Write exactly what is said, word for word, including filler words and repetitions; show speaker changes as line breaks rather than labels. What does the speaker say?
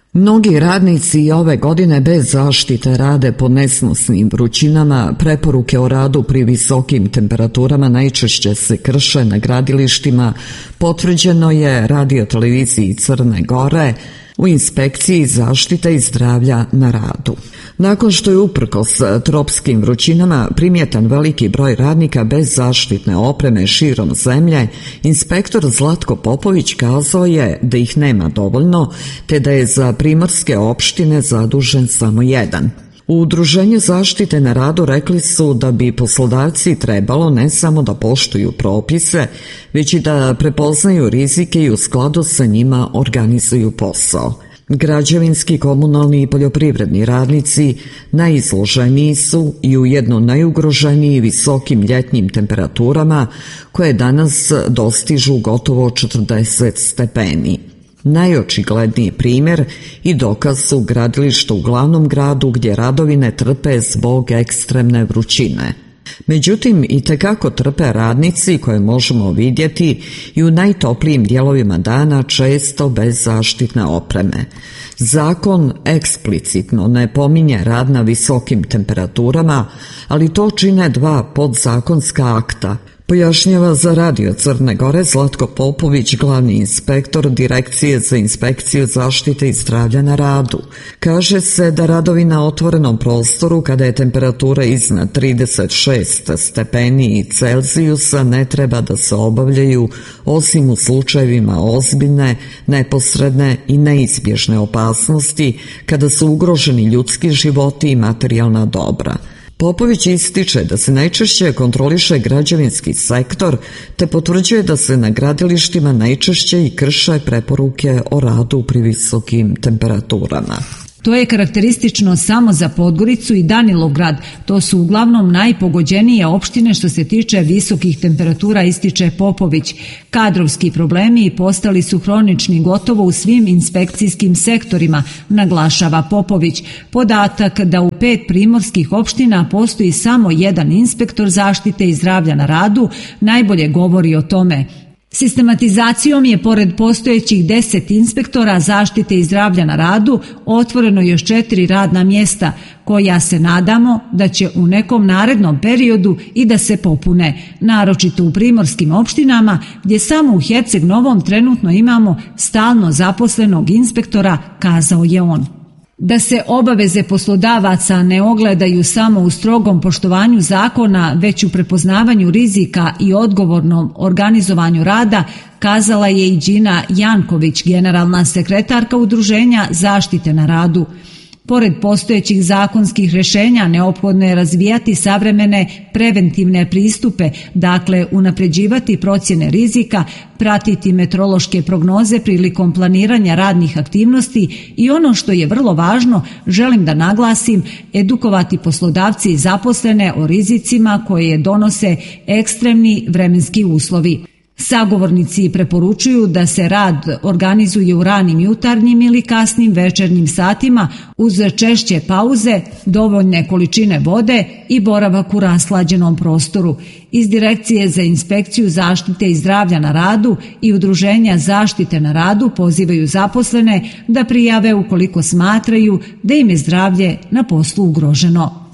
Mnogi radnici i ove godine bez zaštite rade pod nesnosnim vrućinama, preporuke o radu pri visokim temperaturama najčešće se krše na gradilištima, potvrđeno je radioteleviziji Crne Gore u inspekciji zaštite i zdravlja na radu. Nakon što je uprkos tropskim vrućinama primjetan veliki broj radnika bez zaštitne opreme širom zemlje, inspektor Zlatko Popović kazao je da ih nema dovoljno, te da je za primorske opštine zadužen samo jedan. U Udruženju zaštite na radu rekli su da bi poslodavci trebalo ne samo da poštuju propise, već i da prepoznaju rizike i u skladu sa njima organizuju posao. Građevinski, komunalni i poljoprivredni radnici najizloženiji su i ujedno najugroženiji visokim ljetnim temperaturama koje danas dostižu gotovo četrdeset stepeni. Najočigledniji primjer i dokaz su gradilišta u glavnom gradu gdje radovi ne trpe zbog ekstremne vrućine. Međutim, i tekako trpe radnici koje možemo vidjeti i u najtoplijim dijelovima dana često bez zaštitne opreme. Zakon eksplicitno ne pominje rad na visokim temperaturama, ali to čine dva podzakonska akta, pojašnjava za radio Crne Gore Zlatko Popović, glavni inspektor Direkcije za inspekciju zaštite i zdravlja na radu. Kaže se da radovi na otvorenom prostoru kada je temperatura iznad trideset šest stepeni Celzijusa ne treba da se obavljaju osim u slučajevima ozbiljne, neposredne i neizbježne opasnosti kada su ugroženi ljudski životi i materijalna dobra. Popović ističe da se najčešće kontroliše građevinski sektor, te potvrđuje da se na gradilištima najčešće i krše preporuke o radu pri visokim temperaturama.
To je karakteristično samo za Podgoricu i Danilovgrad. To su uglavnom najpogođenije opštine što se tiče visokih temperatura, ističe Popović. Kadrovski problemi postali su hronični gotovo u svim inspekcijskim sektorima, naglašava Popović. Podatak da u pet primorskih opština postoji samo jedan inspektor zaštite i zdravlja na radu najbolje govori o tome. Sistematizacijom je pored postojećih deset inspektora zaštite i zdravlja na radu otvoreno još četiri radna mjesta koja se nadamo da će u nekom narednom periodu i da se popune, naročito u primorskim opštinama gdje samo u Herceg Novom trenutno imamo stalno zaposlenog inspektora, kazao je on. Da se obaveze poslodavaca ne ogledaju samo u strogom poštovanju zakona, već u prepoznavanju rizika i odgovornom organizovanju rada, kazala je i Đina Janković, generalna sekretarka Udruženja zaštite na radu. Pored postojećih zakonskih rješenja neophodno je razvijati savremene preventivne pristupe, dakle unapređivati procjene rizika, pratiti meteorološke prognoze prilikom planiranja radnih aktivnosti i ono što je vrlo važno, želim da naglasim, edukovati poslodavci i zaposlene o rizicima koje donose ekstremni vremenski uslovi. Sagovornici preporučuju da se rad organizuje u ranim jutarnjim ili kasnim večernjim satima uz češće pauze, dovoljne količine vode i boravak u raslađenom prostoru. Iz Direkcije za inspekciju zaštite i zdravlja na radu i Udruženja zaštite na radu pozivaju zaposlene da prijave ukoliko smatraju da im je zdravlje na poslu ugroženo.